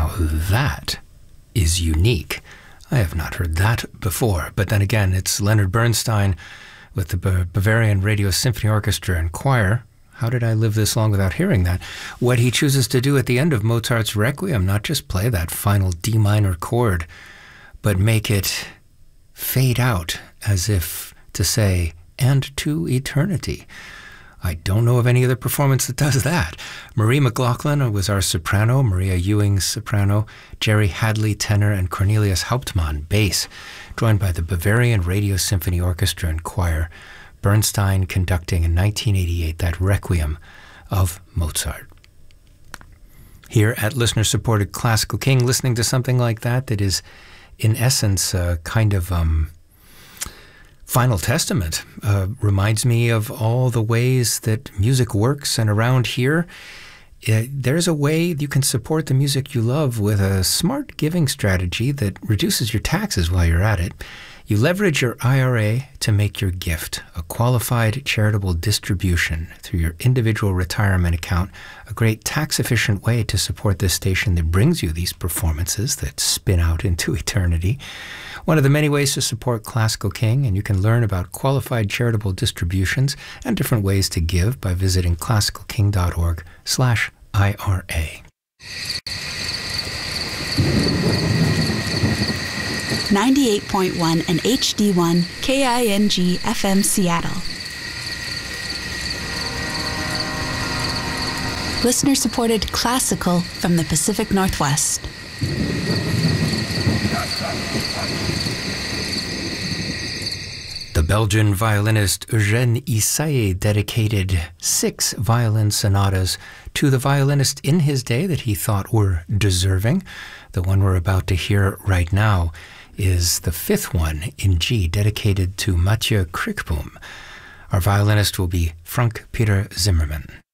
Now that is unique. I have not heard that before. But then again, it's Leonard Bernstein with the Bavarian Radio Symphony Orchestra and Choir. How did I live this long without hearing that? What he chooses to do at the end of Mozart's Requiem, not just play that final D minor chord, but make it fade out as if to say, and to eternity. I don't know of any other performance that does that. Marie McLaughlin was our soprano, Maria Ewing soprano, Jerry Hadley tenor, and Cornelius Hauptmann bass, joined by the Bavarian Radio Symphony Orchestra and Choir, Bernstein conducting in 1988 that Requiem of Mozart. Here at listener-supported Classical King, listening to something like that is, in essence, a kind of Final Testament. Reminds me of all the ways that music works, and around here, there's a way you can support the music you love with a smart giving strategy that reduces your taxes while you're at it. You leverage your IRA to make your gift a qualified charitable distribution through your individual retirement account, a great tax-efficient way to support this station that brings you these performances that spin out into eternity. One of the many ways to support Classical King, and you can learn about qualified charitable distributions and different ways to give by visiting classicalking.org/IRA. 98.1 and HD1 KING FM Seattle. Listener-supported classical from the Pacific Northwest. The Belgian violinist Eugène Ysaÿe dedicated 6 violin sonatas to the violinist in his day that he thought were deserving. The one we're about to hear right now is the 5th one in G, dedicated to Mathieu Crickboom. Our violinist will be Frank Peter Zimmermann.